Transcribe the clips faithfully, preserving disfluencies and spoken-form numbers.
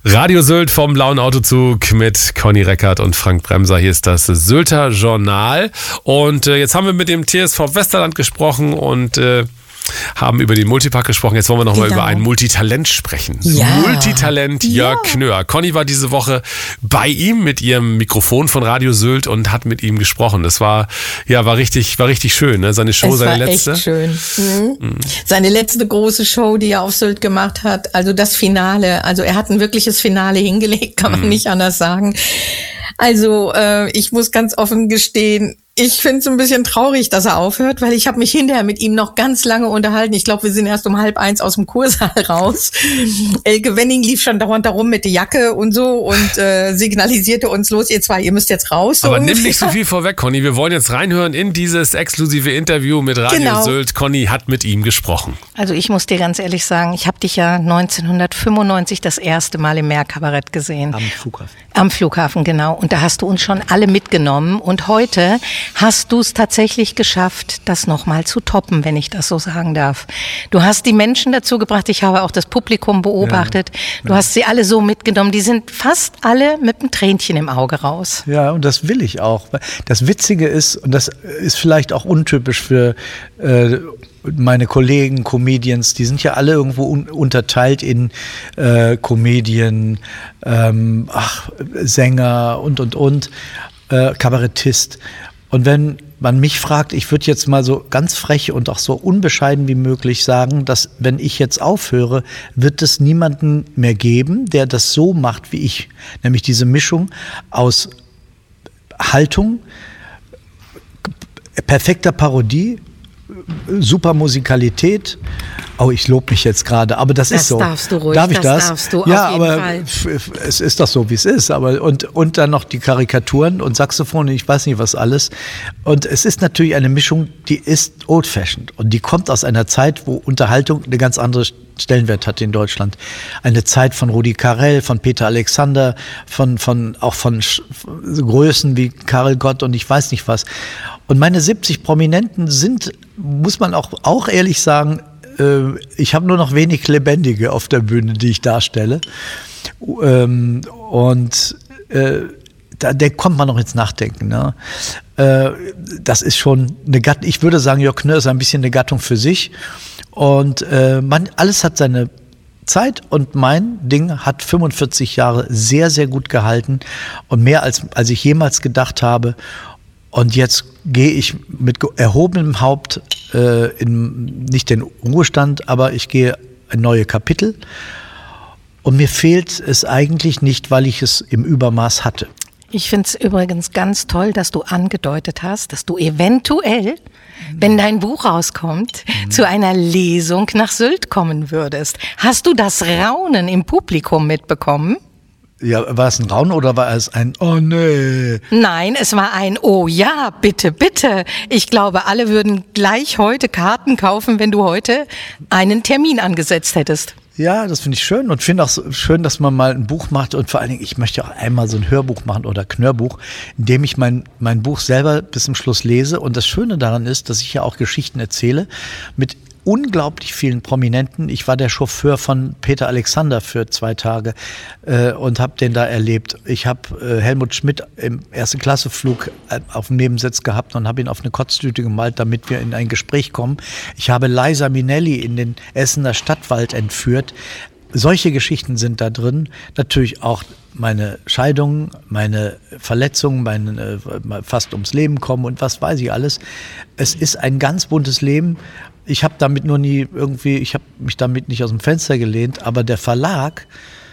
Radio Sylt vom Blauen Autozug mit Conny Reckert und Frank Bremser. Hier ist das Sylter Journal. Und äh, jetzt haben wir mit dem T S V Westerland gesprochen und äh, haben über den Multipark gesprochen. Jetzt wollen wir noch genau. mal über ein Multitalent sprechen. Ja. Multitalent Jörg ja. Knör. Conny war diese Woche bei ihm mit ihrem Mikrofon von Radio Sylt und hat mit ihm gesprochen. Das war ja war richtig war richtig schön. Ne? Seine Show, es seine war letzte. Echt schön. Mhm. Mhm. Seine letzte große Show, die er auf Sylt gemacht hat. Also das Finale. Also er hat ein wirkliches Finale hingelegt, kann man mhm. nicht anders sagen. Also äh, ich muss ganz offen gestehen, ich finde es ein bisschen traurig, dass er aufhört, weil ich habe mich hinterher mit ihm noch ganz lange unterhalten. Ich glaube, wir sind erst um halb eins aus dem Kursaal raus. Elke Wenning lief schon dauernd darum mit der Jacke und so und äh, signalisierte uns, los ihr zwei, ihr müsst jetzt raus. So Aber ungefähr. Nimm nicht so viel vorweg, Conny. Wir wollen jetzt reinhören in dieses exklusive Interview mit Radio genau. Sylt. Conny hat mit ihm gesprochen. Also ich muss dir ganz ehrlich sagen, ich habe dich ja neunzehnhundertfünfundneunzig das erste Mal im Meerkabarett gesehen. Am Flughafen. Am Flughafen, genau. Und da hast du uns schon alle mitgenommen. Und heute hast du es tatsächlich geschafft, das nochmal zu toppen, wenn ich das so sagen darf. Du hast die Menschen dazu gebracht, ich habe auch das Publikum beobachtet, ja, du ja. hast sie alle so mitgenommen, die sind fast alle mit einem Tränchen im Auge raus. Ja, und das will ich auch. Das Witzige ist, und das ist vielleicht auch untypisch für äh, meine Kollegen, Comedians, die sind ja alle irgendwo un- unterteilt in äh, Comedian, ähm, ach, Sänger und, und, und, äh, Kabarettist. Und wenn man mich fragt, ich würde jetzt mal so ganz frech und auch so unbescheiden wie möglich sagen, dass wenn ich jetzt aufhöre, wird es niemanden mehr geben, der das so macht wie ich. Nämlich diese Mischung aus Haltung, perfekter Parodie, super Musikalität. Oh, ich lobe mich jetzt gerade, aber das, das ist so. Das darfst du ruhig, Darf ich das, das darfst du ja, auf jeden aber Fall. F- es ist doch so, wie es ist. Aber und, und dann noch die Karikaturen und Saxophon, ich weiß nicht was alles. Und es ist natürlich eine Mischung, die ist old-fashioned. Und die kommt aus einer Zeit, wo Unterhaltung eine ganz andere Stellenwert hatte in Deutschland. Eine Zeit von Rudi Carrell, von Peter Alexander, von, von, auch von Sch- Größen wie Karel Gott und ich weiß nicht was. Und meine siebzig Prominenten sind, muss man auch, auch ehrlich sagen, äh, ich habe nur noch wenig Lebendige auf der Bühne, die ich darstelle. Ähm, und äh, da, da kommt man noch ins Nachdenken. Ne? Äh, das ist schon eine Gattung, ich würde sagen, Jörg Knör ist ein bisschen eine Gattung für sich. Und äh, man, alles hat seine Zeit und mein Ding hat fünfundvierzig Jahre sehr, sehr gut gehalten und mehr als, als ich jemals gedacht habe. Und jetzt gehe ich mit erhobenem Haupt äh, in nicht den Ruhestand, aber ich gehe ein neues Kapitel. Und mir fehlt es eigentlich nicht, weil ich es im Übermaß hatte. Ich finde es übrigens ganz toll, dass du angedeutet hast, dass du eventuell, wenn dein Buch rauskommt, mhm. zu einer Lesung nach Sylt kommen würdest. Hast du das Raunen im Publikum mitbekommen? Ja, war es ein Raunen oder war es ein Oh nee? Nein, es war ein Oh ja, bitte, bitte. Ich glaube, alle würden gleich heute Karten kaufen, wenn du heute einen Termin angesetzt hättest. Ja, das finde ich schön und finde auch so schön, dass man mal ein Buch macht und vor allen Dingen, ich möchte auch einmal so ein Hörbuch machen oder Knörbuch, in dem ich mein, mein Buch selber bis zum Schluss lese. Und das Schöne daran ist, dass ich ja auch Geschichten erzähle mit unglaublich vielen Prominenten. Ich war der Chauffeur von Peter Alexander für zwei Tage äh, und habe den da erlebt. Ich habe äh, Helmut Schmidt im Erste-Klasse-Flug äh, auf dem Nebensitz gehabt und habe ihn auf eine Kotztüte gemalt, damit wir in ein Gespräch kommen. Ich habe Liza Minnelli in den Essener Stadtwald entführt. Solche Geschichten sind da drin. Natürlich auch meine Scheidung, meine Verletzungen, mein äh, fast ums Leben kommen und was weiß ich alles. Es ist ein ganz buntes Leben. Ich habe damit nur nie irgendwie, ich habe mich damit nicht aus dem Fenster gelehnt, aber der Verlag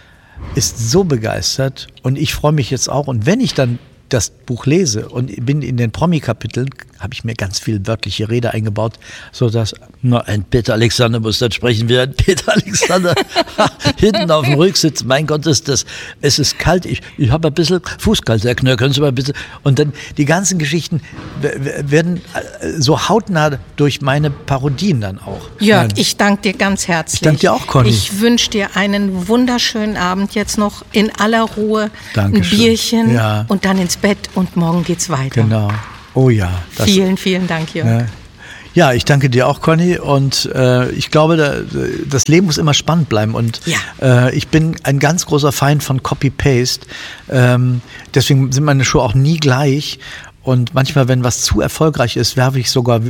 ist so begeistert und ich freue mich jetzt auch. Und wenn ich dann das Buch lese und bin in den Promi-Kapiteln, habe ich mir ganz viel wörtliche Rede eingebaut, so dass na, ein Peter Alexander muss das sprechen, wie ein Peter Alexander hinten auf dem Rücksitz. Mein Gott, ist das, es ist kalt, ich, ich habe ein bisschen Fußkalt, Herr Knör, können Sie mal bitte. Und dann die ganzen Geschichten werden so hautnah durch meine Parodien dann auch. Jörg, Nein. ich danke dir ganz herzlich. Ich danke dir auch, Conny. Ich wünsche dir einen wunderschönen Abend jetzt noch in aller Ruhe. Dankeschön. Ein Bierchen ja. und dann ins Bett und morgen geht's weiter. Genau. Oh ja. Das, vielen, vielen Dank, Jörg. Ne? Ja, ich danke dir auch, Conny. Und äh, ich glaube, da, das Leben muss immer spannend bleiben. Und ja. äh, ich bin ein ganz großer Feind von Copy-Paste. Ähm, deswegen sind meine Show auch nie gleich. Und manchmal, wenn was zu erfolgreich ist, werfe ich sogar